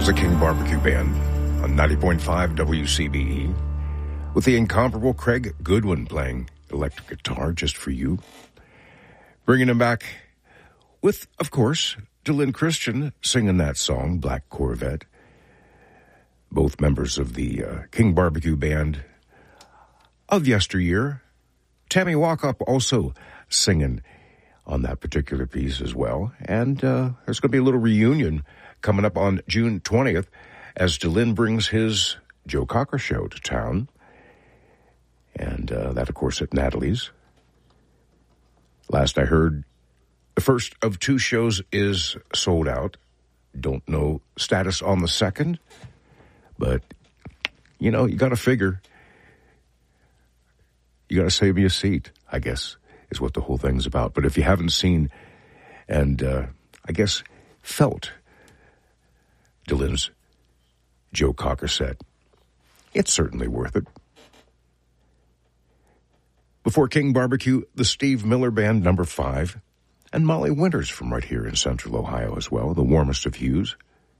the King Barbecue Band on 90.5 WCBE with the incomparable Craig Goodwin playing electric guitar just for you. Bringing him back with, of course, Dylan Christian singing that song, Black Corvette. Both members of the King Barbecue Band of yesteryear. Tammy Walkup also singing on that particular piece as well. And there's going to be a little reunion coming up on June 20th as Dylan brings his Joe Cocker show to town. And that, of course, at Natalie's. Last I heard, the first of two shows is sold out. Don't know status on the second. But, you know, you got to figure. You got to save me a seat, I guess, is what the whole thing's about. But if you haven't seen and, I guess, felt Dylan's Joe Cocker set, it's certainly worth it. Before King Barbecue, the Steve Miller Band, number 5, and Molly Winters from right here in Central Ohio as well, the warmest of hues.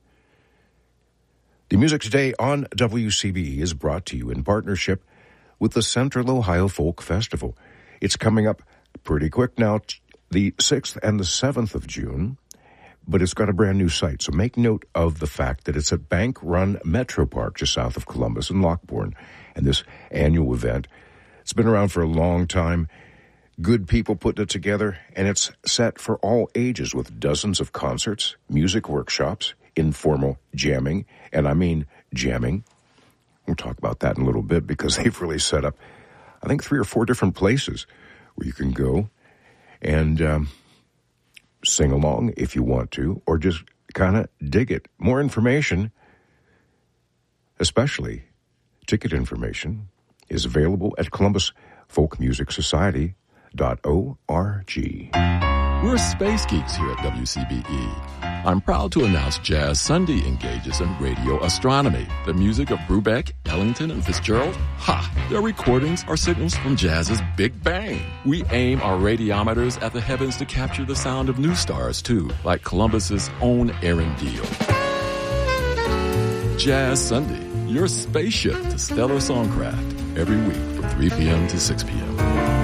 The Music Today on WCBE is brought to you in partnership with the Central Ohio Folk Festival. It's coming up pretty quick now, the 6th and the 7th of June, but it's got a brand new site. So make note of the fact that it's at Bank Run Metro Park, just south of Columbus and Lockbourne. And this annual event, it's been around for a long time. Good people putting it together, and it's set for all ages with dozens of concerts, music workshops, informal jamming, and I mean jamming. We'll talk about that in a little bit because they've really set up, I think, 3 or 4 different places where you can go and sing along if you want to, or just kind of dig it. More information, especially ticket information, is available at ColumbusFolkMusicSociety.org. We're space geeks here at WCBE. I'm proud to announce Jazz Sunday engages in radio astronomy. The music of Brubeck, Ellington, and Fitzgerald? Ha! Their recordings are signals from jazz's Big Bang. We aim our radiometers at the heavens to capture the sound of new stars, too, like Columbus's own Aaron Deal. Jazz Sunday, your spaceship to stellar songcraft, every week from 3 p.m. to 6 p.m.